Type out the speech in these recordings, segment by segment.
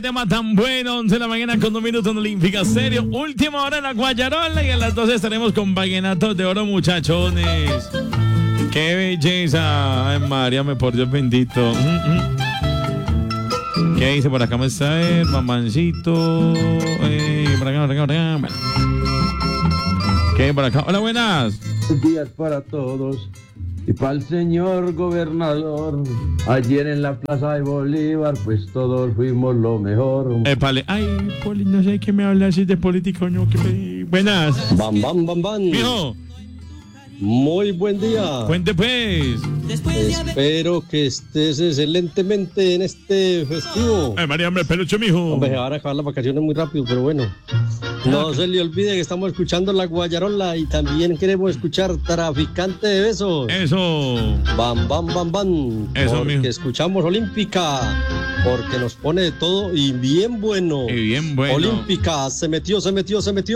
Tema tan bueno, 11 de la mañana con 2 minutos en Olímpica Serio. Última hora en la Guayarola y a las 12 estaremos con Vallenatos de Oro, muchachones. ¡Qué belleza! Ay, María, por Dios bendito. ¿Qué dice por acá? Me está mamancito. Por acá. Bueno. ¿Qué hay por acá? Hola, buenas. Buenos días para todos. Y para el señor gobernador, ayer en la Plaza de Bolívar, pues todos fuimos lo mejor. Ay, Poli, no sé qué me hablas de política o no. Buenas. Bam. Mijo. Muy buen día. Cuente pues. Espero que estés excelentemente en este festivo. Ay, María, me peluche, mijo. Hombre, ahora acabar las vacaciones muy rápido, pero bueno. No se le olvide que estamos escuchando La Guayarola y también queremos escuchar Traficante de Besos. Eso. Bam. Eso, porque mijo. Escuchamos Olímpica, porque nos pone de todo y bien bueno. Y bien bueno. Olímpica, se metió. Se metió,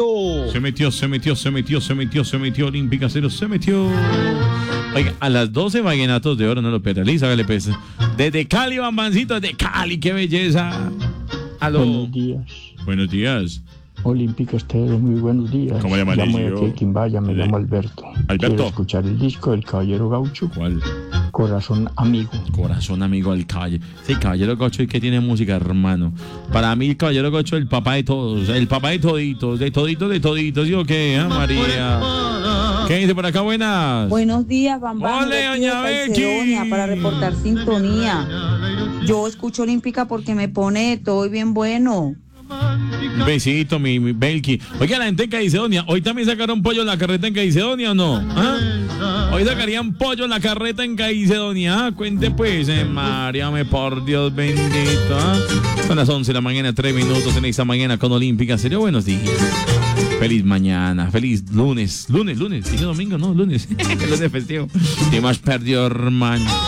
Olímpica Cero, se metió. Oiga, a las 12 Vallenatos de Oro, no lo pierda. Lisa, hágale pues. Desde Cali, Bambancito, desde Cali, qué belleza. Aló. Buenos días. Buenos días. Olímpica Estéreo, muy buenos días. ¿Cómo le amaneció? Llamo de aquí de Quimbaya, me llamo Alberto. Quiero escuchar el disco del Caballero Gaucho. ¿Cuál? Corazón Amigo. Corazón Amigo al Calle. Sí, Caballero Gaucho, ¿y qué tiene música, hermano? Para mí, el Caballero Gaucho es el papá de todos. El papá de toditos. ¿Sí o qué? María. ¿Qué dice por acá? Buenas. Buenos días, Bambam. Ole, doña Becky. Para reportar sintonía. Yo escucho Olímpica porque me pone todo bien bueno. Un besito, mi Belki. Oiga, la gente en Caicedonia, ¿hoy también sacaron pollo en la carreta en Caicedonia o no? ¿Ah? Hoy sacarían pollo en la carreta en Caicedonia. Cuente pues, María, por Dios bendito. Son las 11 de la mañana, 3 minutos en esta mañana con Olímpica Serio. Buenos días. Feliz mañana, feliz lunes. Lunes, dije domingo, no, lunes. Lunes festivo. ¿Qué más perdió, hermano?